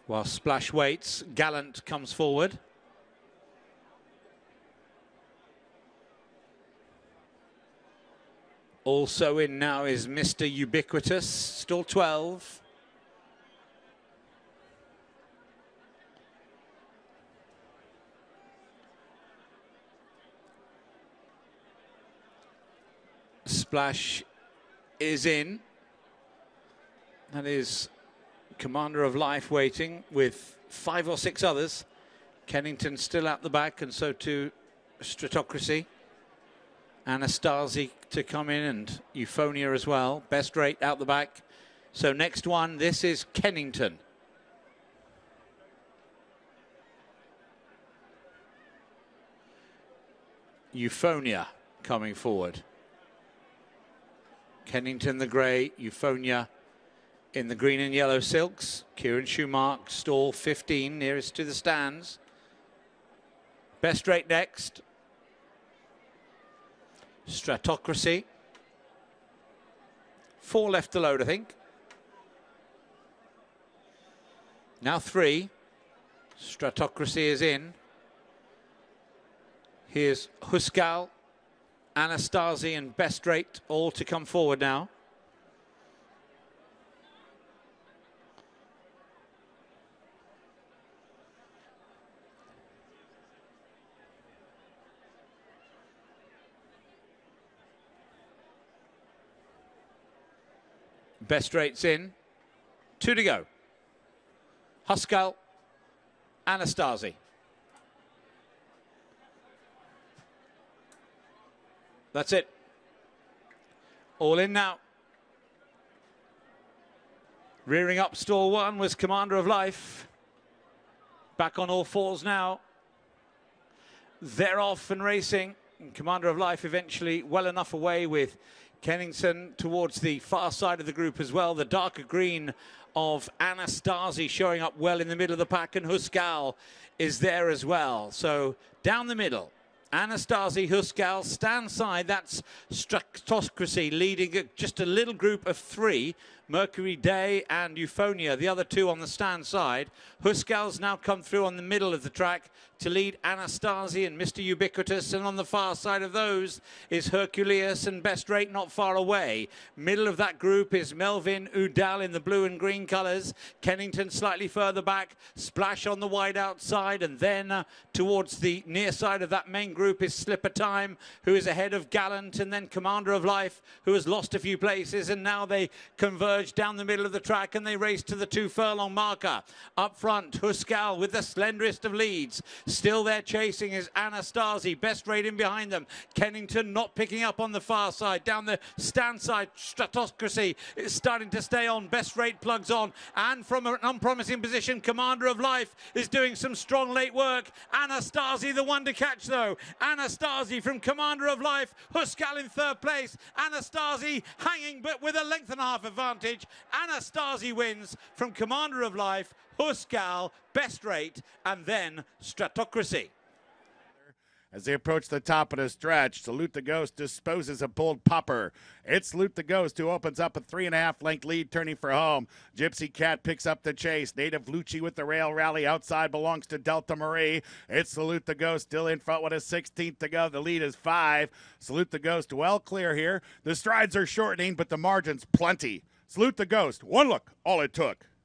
While Splash waits, Gallant comes forward. Also in now is Mr. Ubiquitous, still 12. Splash is in. That is Commander of Life waiting with 5 or 6 others. Kennington still at the back, and so too Stratocracy. Anastasi to come in, and Euphonia as well. Best Rate out the back. So next one, this is Kennington. Euphonia coming forward. Kennington the grey, Euphonia in the green and yellow silks. Kieran Schumark, stall 15, nearest to the stands. Best Rate next. Stratocracy. 4 left to load, I think. Now 3. Stratocracy is in. Here's Huscal, Anastasi and Best Rate all to come forward now. Best Rate's in. 2 to go. Huscal, Anastasi. That's it. All in now. Rearing up stall 1 was Commander of Life. Back on all fours now. They're off and racing. And Commander of Life eventually well enough away with Kennington towards the far side of the group as well. The darker green of Anastasi showing up well in the middle of the pack, and Huscal is there as well. So down the middle, Anastasi, Huscal, stand side. That's Stratocracy leading just a little group of 3. Mercury Day and Euphonia, the other 2 on the stand side. Huscal's now come through on the middle of the track to lead Anastasi and Mr. Ubiquitous, and on the far side of those is Herculeus and Best Rate not far away. Middle of that group is Melvin Udall in the blue and green colours. Kennington slightly further back. Splash on the wide outside, and then towards the near side of that main group is Slipper Time, who is ahead of Gallant, and then Commander of Life, who has lost a few places, and now they converge down the middle of the track and they race to the 2 furlong marker. Up front, Huscal with the slenderest of leads. Still there chasing is Anastasi. Best Rate in behind them. Kennington not picking up on the far side. Down the stand side, Stratocracy is starting to stay on. Best Rate plugs on, and from an unpromising position, Commander of Life is doing some strong late work. Anastasi the one to catch though. Anastasi from Commander of Life. Huscal in 3rd place. Anastasi hanging but with a length and a half advantage. Anastasi wins from Commander of Life, Huscal, Best Rate, and then Stratocracy. As they approach the top of the stretch, Salute the Ghost disposes of Bold Popper. It's Salute the Ghost who opens up a 3.5 length lead, turning for home. Gypsy Cat picks up the chase. Native Lucci with the rail rally outside belongs to Delta Marie. It's Salute the Ghost still in front with a 16th to go. The lead is 5. Salute the Ghost well clear here. The strides are shortening, but the margin's plenty. Salute the Ghost. 1 look, all it took.